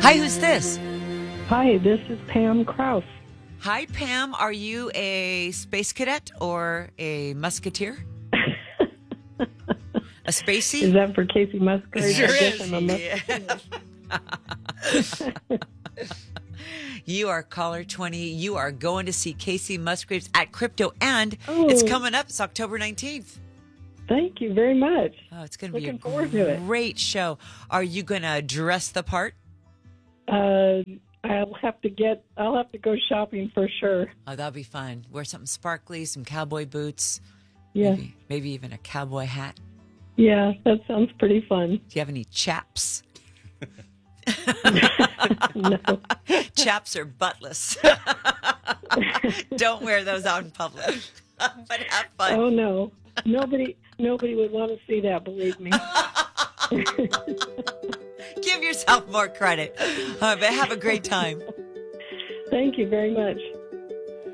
Hi, who's this? Hi, this is Pam Krause. Hi, Pam. Are you a space cadet or a musketeer? A spacey? Is that for Casey Musgrave? Sure I guess is. I'm a Musgrave. You are caller 20. You are going to see Casey Musgraves at Crypto, and it's coming up. It's October 19th. Thank you very much. Oh, it's going to be Looking forward to it. great show. Are you going to dress the part? I'll have to go shopping for sure. Oh, that'll be fun. Wear something sparkly, some cowboy boots. Yeah. Maybe even a cowboy hat. Yeah, that sounds pretty fun. Do you have any chaps? No. Chaps are buttless. Don't wear those out in public. But have fun. Oh no. Nobody would want to see that, believe me. Give yourself more credit. But have a great time. Thank you very much.